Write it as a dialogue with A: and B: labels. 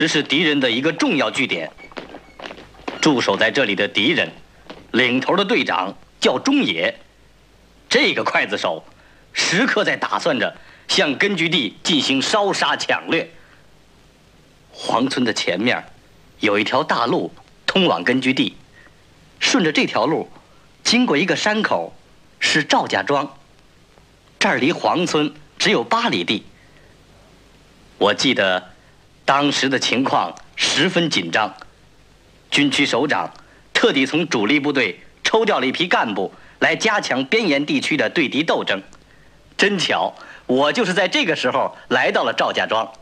A: 这是敌人的一个重要据点。驻守在这里的敌人，领头的队长叫中野。这个刽子手时刻在打算着向根据地进行烧杀抢掠。黄村的前面有一条大路通往根据地，顺着这条路经过一个山口，是赵家庄。这儿离黄村只有8里地。我记得当时的情况十分紧张，军区首长特地从主力部队抽调了一批干部来加强边沿地区的对敌斗争。真巧，我就是在这个时候来到了赵家庄。